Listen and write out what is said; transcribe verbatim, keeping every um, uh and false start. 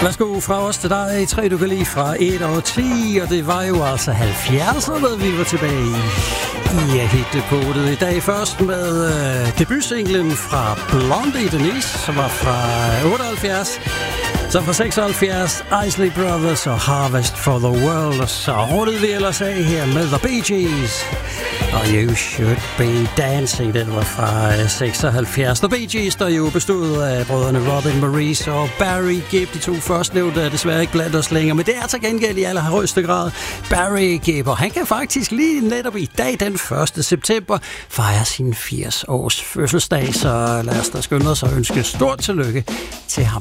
Værsgo fra os til dig, tre du kan lide fra et og ti, og det var jo altså halvfjerdserne, vi var tilbage i. I er helt på det i dag først med øh, debutsinglen fra Blondie Denise, som var fra otteoghalvfjerds. Så fra seksoghalvfjerds, Isley Brothers og Harvest for the World, og så rundet vi ellers af her med The Bee Gees. Og You Should Be Dancing, den var fra seksoghalvfjerds. The Bee Gees, der jo bestod af brødrene Robin Maurice og Barry Gibb. De to førstnævnte er desværre ikke blandt os længere, men det er til gengæld i allerhøjeste grad Barry Gibb. Og han kan faktisk lige netop i dag, den første september, fejre sin firs års fødselsdag. Så lad os da skynde os og ønske stort tillykke til ham.